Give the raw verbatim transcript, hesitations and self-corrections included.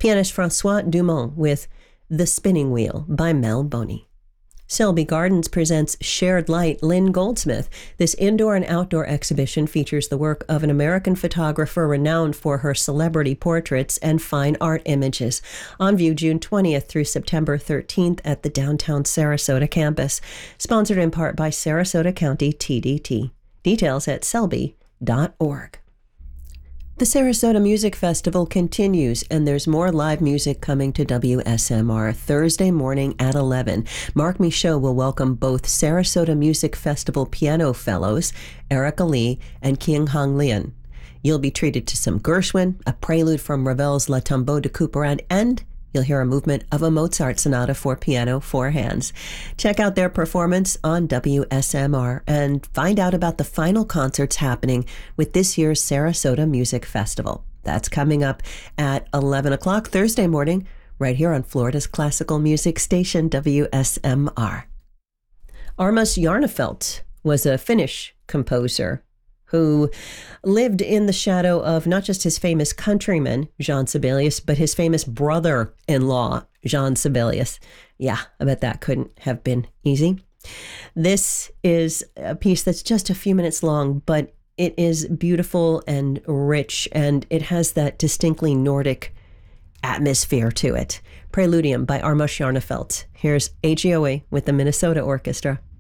Pianist Francois Dumont with The Spinning Wheel by Mel Boney. Selby Gardens presents Shared Light, Lynn Goldsmith. This indoor and outdoor exhibition features the work of an American photographer renowned for her celebrity portraits and fine art images. On view June twentieth through September thirteenth at the downtown Sarasota campus. Sponsored in part by Sarasota County T D T. Details at selby dot org. The Sarasota Music Festival continues, and there's more live music coming to W S M R Thursday morning at eleven. Mark Michaud will welcome both Sarasota Music Festival piano fellows, Erica Lee and King Hong Lian. You'll be treated to some Gershwin, a prelude from Ravel's La Tombeau de Couperin, and you'll hear a movement of a Mozart sonata for piano, four hands. Check out their performance on W S M R and find out about the final concerts happening with this year's Sarasota Music Festival. That's coming up at eleven o'clock Thursday morning, right here on Florida's classical music station, W S M R. Armas Jarnefelt was a Finnish composer who lived in the shadow of not just his famous countryman, Jean Sibelius, but his famous brother-in-law, Jean Sibelius. Yeah, I bet that couldn't have been easy. This is a piece that's just a few minutes long, but it is beautiful and rich, and it has that distinctly Nordic atmosphere to it. Preludium by Armas Jarnefelt. Here's A G O A with the Minnesota Orchestra.